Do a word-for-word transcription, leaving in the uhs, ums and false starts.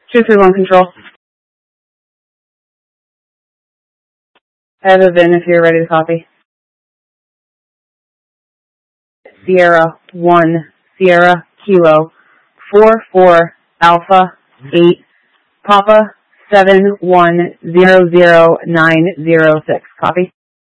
two three one control. I have a V I N if you're ready to copy. Sierra one, Sierra Kilo, four four Alpha eight, Papa seven one zero zero nine zero six. Copy.